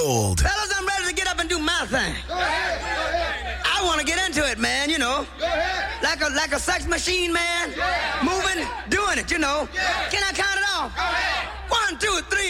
Old. Fellas, I'm ready to get up and do my thing. Go ahead. I want to get into it, man, you know. Go ahead. Like a sex machine, man. Yeah. Moving, doing it, you know. Yeah. Can I count it off? Go ahead. 1, 2, 3.